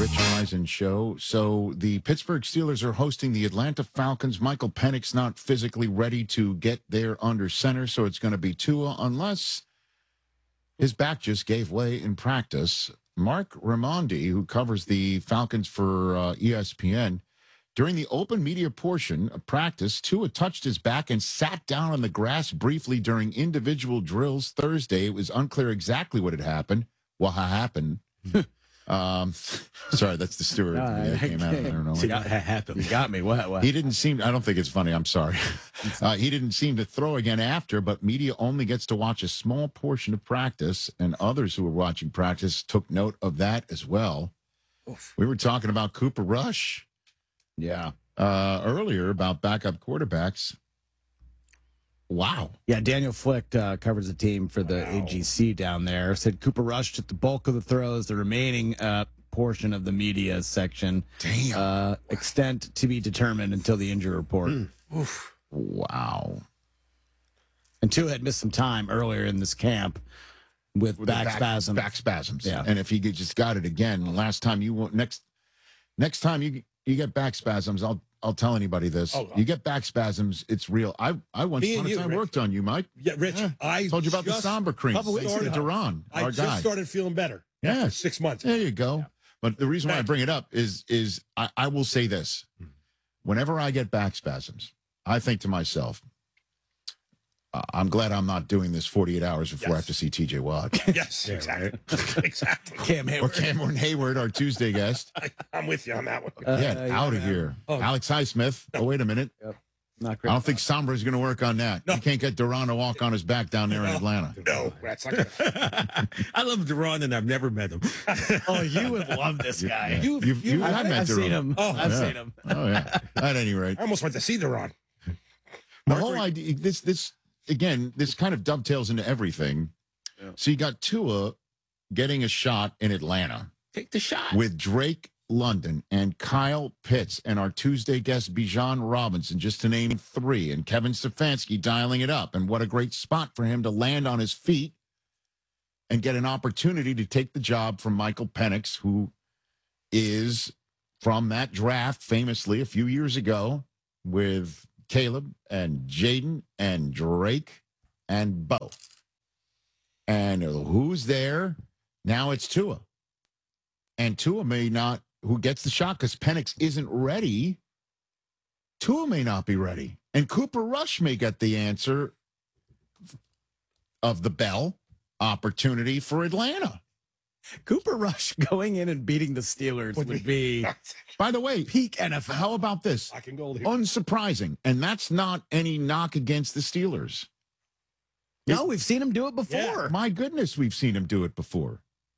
Rich Eisen show. So the Pittsburgh Steelers are hosting the Atlanta Falcons. Michael Penix not physically ready to get there under center, so it's going to be Tua unless his back just gave way in practice. Mark Raimondi, who covers the Falcons for ESPN, during the open media portion of practice, Tua touched his back and sat down on the grass briefly during individual drills Thursday. It was unclear exactly what had happened. Sorry, that's the steward that came out. I don't know. That happened. You got me. What? He didn't seem, I don't think it's funny. I'm sorry. He didn't seem to throw again after, but media only gets to watch a small portion of practice, and others who were watching practice took note of that as well. Oof. We were talking about Cooper Rush. Yeah. Earlier about backup quarterbacks. Wow. Yeah, Daniel Flick covers the team for the AGC down there. Said Cooper Rush took the bulk of the throws. The remaining portion of the media section. Damn. Extent to be determined until the injury report. Oof. Wow. And Tua had missed some time earlier in this camp with back spasms. Back spasms. Yeah. And if he just got it again, next time you get back spasms, I'll tell anybody this. You get back spasms, it's real. I once upon a time worked on you, Mike. Yeah, Rich. Yeah. I told you about the Somber cream. Duran, I just started feeling better. Yeah, 6 months. There you go. Yeah. But the reason why I bring it up is I will say this. Whenever I get back spasms, I think to myself, I'm glad I'm not doing this 48 hours before I have to see TJ Watt. Yes, exactly. Exactly. Cam Hayward. Or Cameron Hayward, our Tuesday guest. I'm with you on that one. Out of here. Alex Highsmith. Oh, wait a minute. Yep. Not great. I don't think Sombra is going to work on that. No. You can't get Duran to walk on his back down there in Atlanta. No, that's not gonna... I love Duran, and I've never met him. Oh, you would love this guy. I've seen him. I've seen him. Oh, yeah. At any rate. I almost went to see Duran. The whole idea, this kind of dovetails into everything. Yeah. So you got Tua getting a shot in Atlanta. Take the shot. With Drake London and Kyle Pitts and our Tuesday guest Bijan Robinson, just to name three, and Kevin Stefanski dialing it up. And what a great spot for him to land on his feet and get an opportunity to take the job from Michael Penix, who is from that draft famously a few years ago with Caleb and Jaden and Drake and Bo. And who's there? Now it's Tua. And Tua may not, who gets the shot because Penix isn't ready. Tua may not be ready. And Cooper Rush may get the answer of the bell opportunity for Atlanta. Cooper Rush going in and beating the Steelers would be, by the way, peak NFL. How about this? I can go here. Unsurprising. And that's not any knock against the Steelers. No, we've seen him do it before. Yeah. My goodness, we've seen him do it before.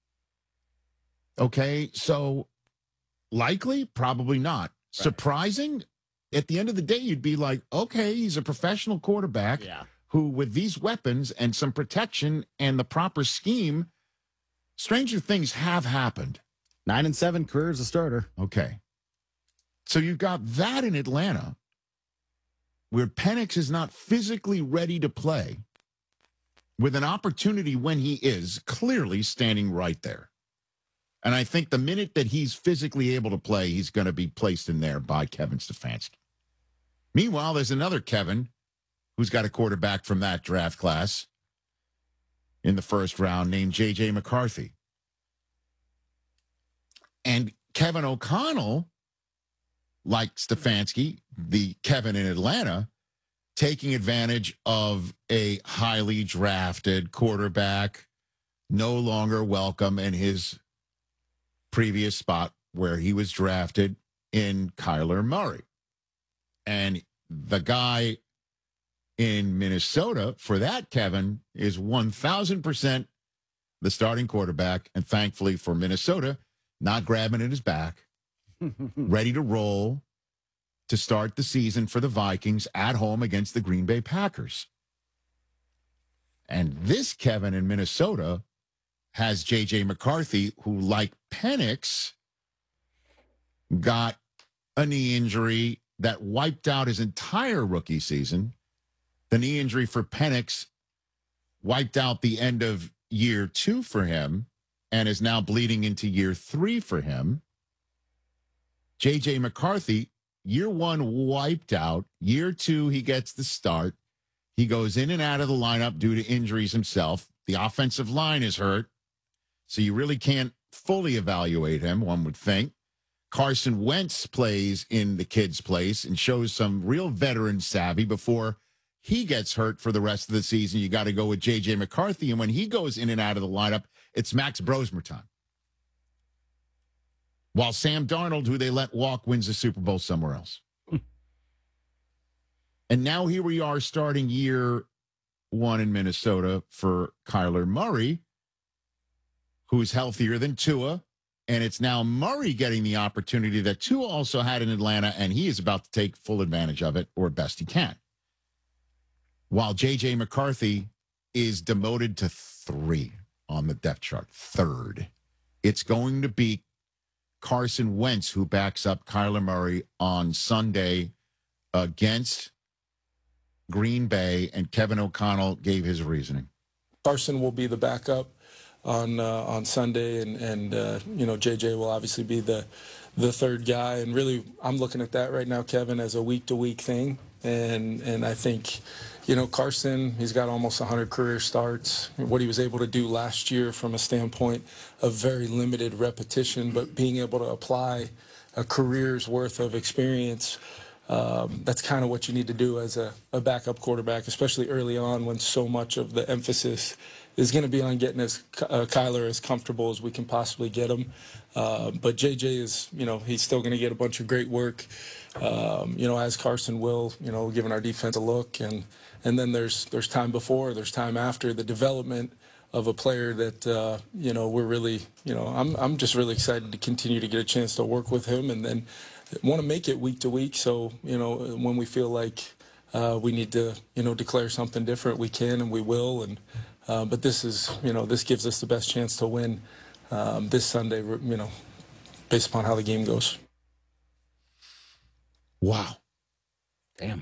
Okay, so likely, probably not. Right. Surprising, at the end of the day, you'd be like, okay, he's a professional quarterback who, with these weapons and some protection and the proper scheme, stranger things have happened. 9-7 career as a starter. Okay. So you've got that in Atlanta where Penix is not physically ready to play with an opportunity when he is clearly standing right there. And I think the minute that he's physically able to play, he's going to be placed in there by Kevin Stefanski. Meanwhile, there's another Kevin who's got a quarterback from that draft class in the first round named J.J. McCarthy. And Kevin O'Connell, like Stefanski, the Kevin in Atlanta, taking advantage of a highly drafted quarterback, no longer welcome in his previous spot where he was drafted in Kyler Murray. And the guy in Minnesota, for that, Kevin, is 1,000% the starting quarterback. And thankfully for Minnesota, not grabbing at his back, ready to roll to start the season for the Vikings at home against the Green Bay Packers. And this Kevin in Minnesota has J.J. McCarthy, who, like Penix, got a knee injury that wiped out his entire rookie season. The knee injury for Penix wiped out the end of year 2 for him and is now bleeding into year 3 for him. J.J. McCarthy, year one wiped out. Year two, he gets the start. He goes in and out of the lineup due to injuries himself. The offensive line is hurt, so you really can't fully evaluate him, one would think. Carson Wentz plays in the kid's place and shows some real veteran savvy before he gets hurt for the rest of the season. You got to go with J.J. McCarthy, and when he goes in and out of the lineup, it's Max Brosmer time. While Sam Darnold, who they let walk, wins the Super Bowl somewhere else. And now here we are starting year one in Minnesota for Kyler Murray, who's healthier than Tua. And it's now Murray getting the opportunity that Tua also had in Atlanta, and he is about to take full advantage of it, or best he can. While J.J. McCarthy is demoted to 3 on the depth chart, 3rd. It's going to be Carson Wentz who backs up Kyler Murray on Sunday against Green Bay, and Kevin O'Connell gave his reasoning. Carson will be the backup on Sunday, and JJ will obviously be the third guy. And really, I'm looking at that right now, Kevin, as a week-to-week thing. And I think, Carson, he's got almost 100 career starts. What he was able to do last year from a standpoint of very limited repetition, but being able to apply a career's worth of experience, that's kind of what you need to do as a backup quarterback, especially early on when so much of the emphasis is going to be on getting Kyler as comfortable as we can possibly get him. But JJ is, he's still going to get a bunch of great work, as Carson will, giving our defense a look. And then there's time before, there's time after, the development of a player that, we're really, I'm just really excited to continue to get a chance to work with him, and then want to make it week to week. So, when we feel like we need to, declare something different, we can and we will. And but this is, this gives us the best chance to win this Sunday, based upon how the game goes. Wow. Damn.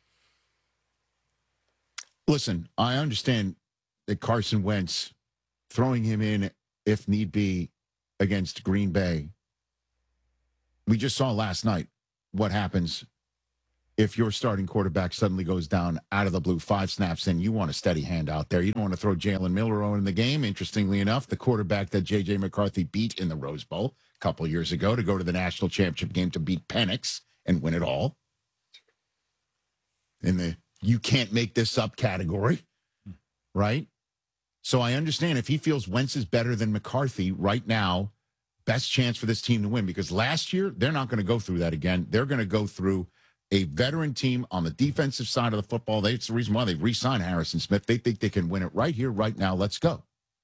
Listen, I understand that Carson Wentz, throwing him in if need be against Green Bay. We just saw last night what happens if your starting quarterback suddenly goes down out of the blue, 5 snaps in. You want a steady hand out there. You don't want to throw Jalen Milroe in the game. Interestingly enough, the quarterback that J.J. McCarthy beat in the Rose Bowl a couple of years ago to go to the national championship game to beat Penix and win it all. In the you can't make this up category, right? So I understand if he feels Wentz is better than McCarthy right now, best chance for this team to win, because last year they're not going to go through that again. They're going to go through a veteran team on the defensive side of the football. It's the reason why they re-signed Harrison Smith. They think they can win it right here, right now. Let's go.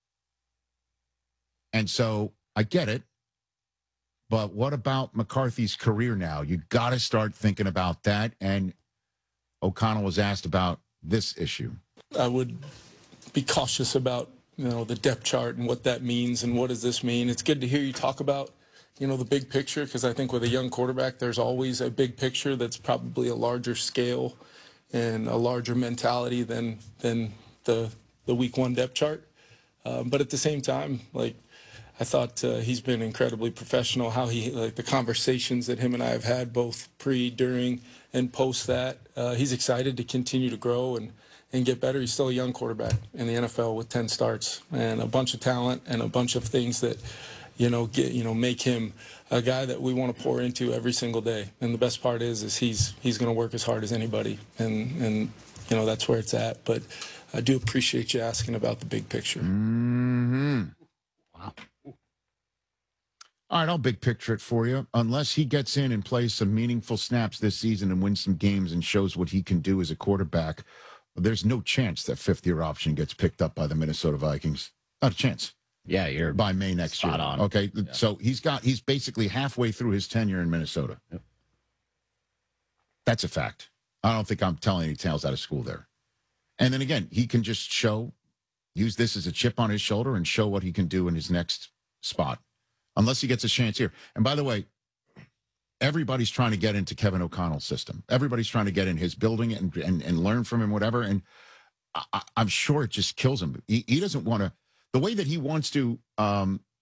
And so I get it. But what about McCarthy's career now? You got to start thinking about that. And O'Connell was asked about this issue. I would be cautious about, the depth chart and what that means and what does this mean. It's good to hear you talk about, the big picture, because I think with a young quarterback, there's always a big picture that's probably a larger scale and a larger mentality than the week one depth chart. But at the same time, I thought he's been incredibly professional, how the conversations that him and I have had both pre, during, and post that. He's excited to continue to grow and get better. He's still a young quarterback in the NFL with 10 starts and a bunch of talent and a bunch of things that, make him a guy that we want to pour into every single day. And the best part is he's going to work as hard as anybody. And that's where it's at. But I do appreciate you asking about the big picture. Mm-hmm. Wow. All right, I'll big picture it for you. Unless he gets in and plays some meaningful snaps this season and wins some games and shows what he can do as a quarterback, there's no chance that fifth-year option gets picked up by the Minnesota Vikings. Not a chance. Yeah, you're by May next year. on. Okay, Yeah. So he's basically halfway through his tenure in Minnesota. Yep. That's a fact. I don't think I'm telling any tales out of school there. And then again, he can just use this as a chip on his shoulder and show what he can do in his next spot, unless he gets a chance here. And by the way, everybody's trying to get into Kevin O'Connell's system. Everybody's trying to get in his building and learn from him, whatever. And I'm sure it just kills him. He doesn't want to. The way that he wants to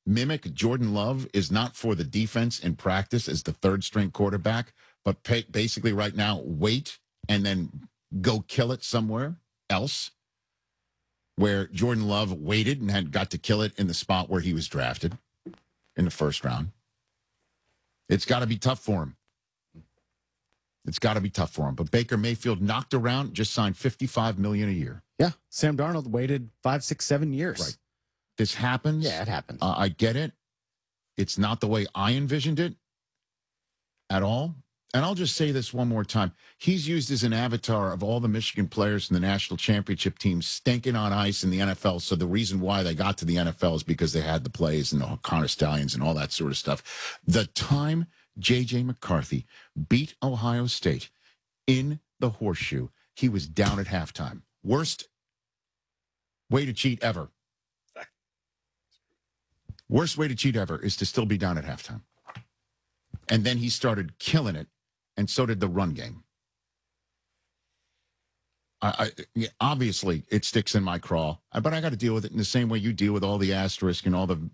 mimic Jordan Love is not for the defense in practice as the third string quarterback, but basically right now wait and then go kill it somewhere else, where Jordan Love waited and had got to kill it in the spot where he was drafted in the first round. It's got to be tough for him. It's got to be tough for him. But Baker Mayfield knocked around, just signed $55 million a year. Yeah. Sam Darnold waited 5, 6, 7 years. Right. This happens. Yeah, it happens. I get it. It's not the way I envisioned it at all. And I'll just say this one more time. He's used as an avatar of all the Michigan players in the national championship team stinking on ice in the NFL. So the reason why they got to the NFL is because they had the plays and the Connor Stallions and all that sort of stuff. The time J.J. McCarthy beat Ohio State in the horseshoe, he was down at halftime. Worst way to cheat ever. Worst way to cheat ever is to still be down at halftime. And then he started killing it, and so did the run game. Obviously, it sticks in my craw, but I got to deal with it in the same way you deal with all the asterisk and all the,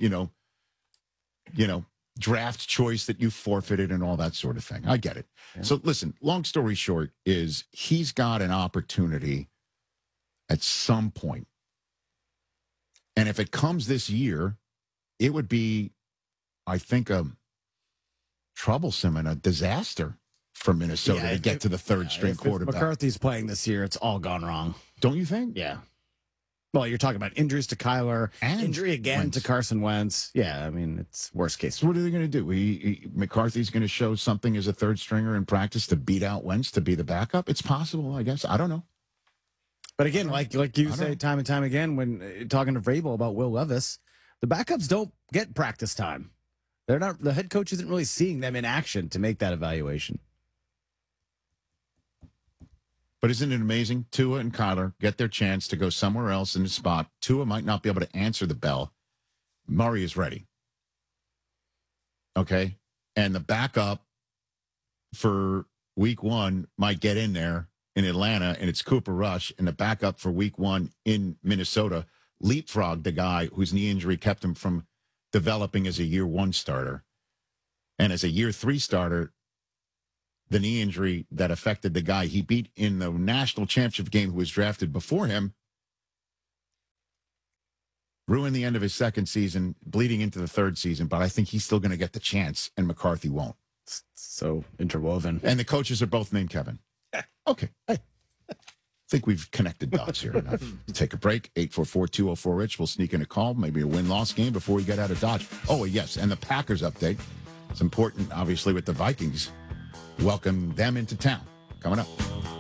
draft choice that you forfeited and all that sort of thing. I get it. Yeah. So listen, long story short is he's got an opportunity at some point. And if it comes this year, it would be, I think, troublesome and a disaster for Minnesota to get to the third string quarterback. If McCarthy's playing this year, it's all gone wrong. Don't you think? Yeah. Well, you're talking about injuries to Kyler, and injury again Wentz. To Carson Wentz. Yeah, I mean, it's worst case. So what are they going to do? McCarthy's going to show something as a third stringer in practice to beat out Wentz to be the backup? It's possible, I guess. I don't know. But again, like you say time and time again when talking to Vrabel about Will Levis, the backups don't get practice time. They're not. The head coach isn't really seeing them in action to make that evaluation. But isn't it amazing? Tua and Kyler get their chance to go somewhere else in the spot. Tua might not be able to answer the bell. Murray is ready. Okay? And the backup for week one might get in there in Atlanta, and it's Cooper Rush. And the backup for week one in Minnesota leapfrogged the guy whose knee injury kept him from developing as a year one starter. And as a year three starter, the knee injury that affected the guy he beat in the national championship game who was drafted before him ruined the end of his second season, bleeding into the third season. But I think he's still going to get the chance, and McCarthy won't. So interwoven. And the coaches are both named Kevin. Okay. I think we've connected dots here enough. Take a break. 844-204-RICH. We'll sneak in a call, maybe a win-loss game before we get out of Dodge. Oh, yes, and the Packers update. It's important, obviously, with the Vikings. Welcome them into town. Coming up.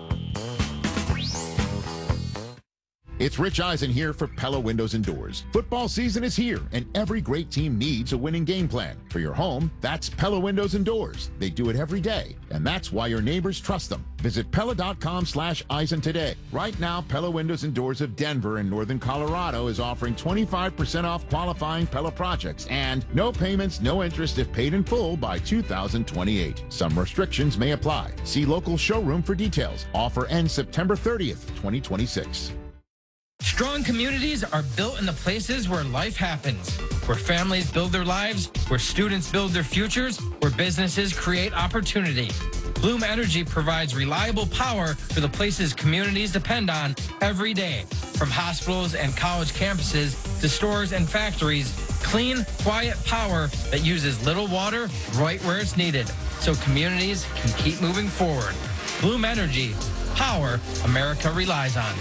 It's Rich Eisen here for Pella Windows and Doors. Football season is here, and every great team needs a winning game plan. For your home, that's Pella Windows and Doors. They do it every day, and that's why your neighbors trust them. Visit Pella.com/Eisen today. Right now, Pella Windows and Doors of Denver and Northern Colorado is offering 25% off qualifying Pella projects, and no payments, no interest if paid in full by 2028. Some restrictions may apply. See local showroom for details. Offer ends September 30th, 2026. Strong communities are built in the places where life happens, where families build their lives, where students build their futures, where businesses create opportunity. Bloom Energy provides reliable power for the places communities depend on every day. From hospitals and college campuses to stores and factories, clean, quiet power that uses little water right where it's needed, so communities can keep moving forward. Bloom Energy, power America relies on.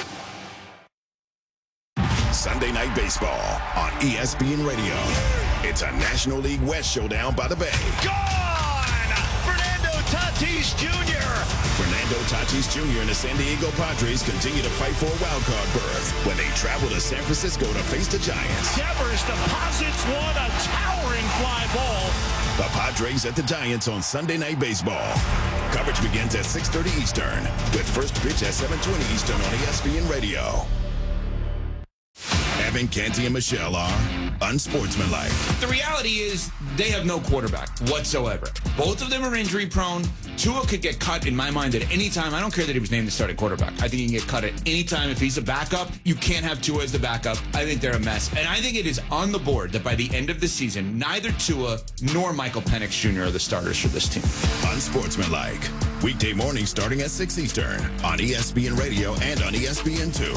Sunday Night Baseball on ESPN Radio. It's a National League West showdown by the Bay. Gone! Fernando Tatis Jr. Fernando Tatis Jr. and the San Diego Padres continue to fight for a wildcard berth when they travel to San Francisco to face the Giants. Devers deposits one, a towering fly ball. The Padres at the Giants on Sunday Night Baseball. Coverage begins at 6:30 Eastern with first pitch at 7:20 Eastern on ESPN Radio. Kevin, Canty, and Michelle are unsportsmanlike. The reality is they have no quarterback whatsoever. Both of them are injury prone. Tua could get cut, in my mind, at any time. I don't care that he was named the starting quarterback. I think he can get cut at any time. If he's a backup, you can't have Tua as the backup. I think they're a mess. And I think it is on the board that by the end of the season, neither Tua nor Michael Penix Jr. are the starters for this team. Unsportsmanlike. Weekday mornings starting at 6 Eastern on ESPN Radio and on ESPN2.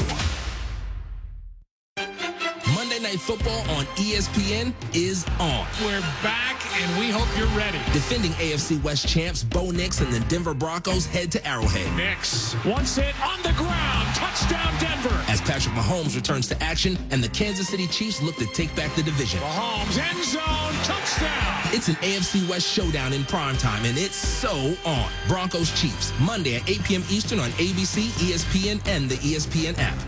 Monday Night Football on ESPN is on. We're back, and we hope you're ready. Defending AFC West champs Bo Nix and the Denver Broncos head to Arrowhead. Nix wants it on the ground. Touchdown, Denver. As Patrick Mahomes returns to action and the Kansas City Chiefs look to take back the division. Mahomes, end zone, touchdown. It's an AFC West showdown in primetime, and it's so on. Broncos Chiefs, Monday at 8 p.m. Eastern on ABC, ESPN, and the ESPN app.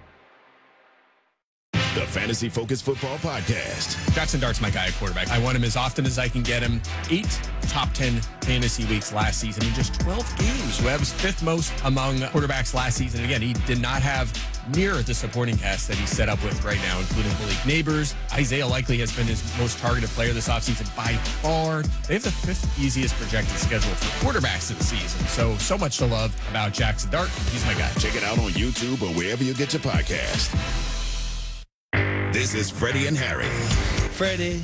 The Fantasy Focus Football Podcast. Jackson Dart's my guy at quarterback. I want him as often as I can get him. 8 top 10 fantasy weeks last season in just 12 games. Webb's 5th most among quarterbacks last season. And again, he did not have near the supporting cast that he's set up with right now, including Malik Neighbors. Isaiah likely has been his most targeted player this offseason by far. They have the 5th easiest projected schedule for quarterbacks this season. So much to love about Jackson Dart. He's my guy. Check it out on YouTube or wherever you get your podcast. This is Freddie and Harry. Freddie.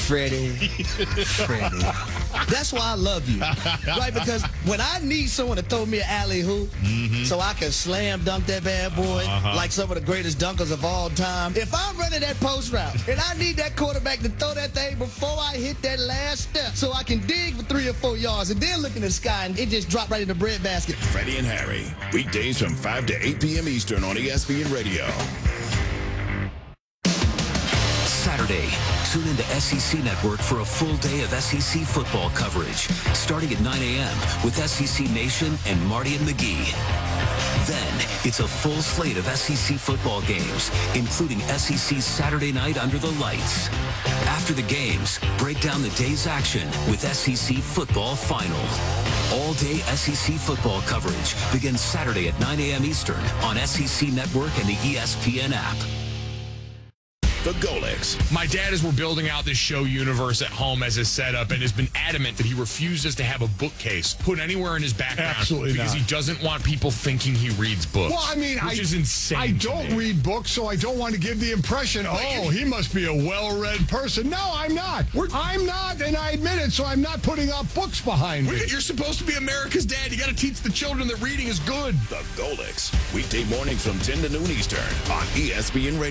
That's why I love you. Right? Because when I need someone to throw me an alley-oop so I can slam dunk that bad boy like some of the greatest dunkers of all time, if I'm running that post route and I need that quarterback to throw that thing before I hit that last step so I can dig for 3 or 4 yards and then look in the sky and it just drop right in the breadbasket. Freddie and Harry. Weekdays from 5 to 8 p.m. Eastern on ESPN Radio. Saturday, tune into SEC Network for a full day of SEC football coverage, starting at 9 a.m. with SEC Nation and Marty and McGee. Then, it's a full slate of SEC football games, including SEC's Saturday Night Under the Lights. After the games, break down the day's action with SEC Football Final. All-day SEC football coverage begins Saturday at 9 a.m. Eastern on SEC Network and the ESPN app. The Golix. My dad, as we're building out this show universe at home as a setup, and has been adamant that he refuses to have a bookcase put anywhere in his background. Absolutely because not. he doesn't want people thinking he reads books. Well, I mean, which is insane. I don't read books, so I don't want to give the impression, he must be a well-read person. No, I'm not. I'm not, and I admit it, so I'm not putting up books behind me. You're supposed to be America's dad. You got to teach the children that reading is good. The Golix. Weekday mornings from 10 to noon Eastern on ESPN Radio.